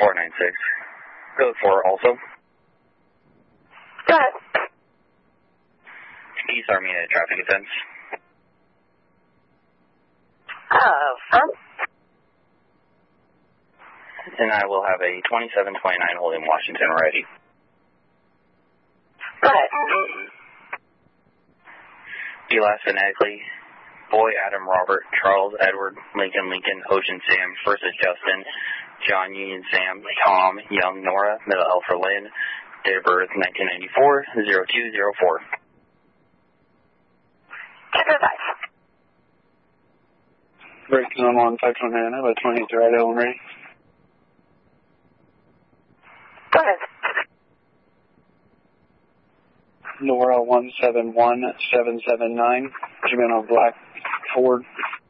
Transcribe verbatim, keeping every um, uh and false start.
four nine six. Code four also. Go ahead. East Armenia Traffic Defense. Uh, firm. And I will have a twenty-seven twenty-nine holding Washington ready. Go ahead. D last phonetically. Boy, Adam, Robert, Charles, Edward, Lincoln, Lincoln, Ocean, Sam, first is Justin, John, Union, Sam, Tom, Young, Nora, Middle L for Lynn, date of birth nineteen ninety-four, zero two zero four. Check the five. Breaking on one five two nine, about twenty-three, Idaho, ready. Go ahead. Nora one seven one seven seven nine, Jamaica Black Ford.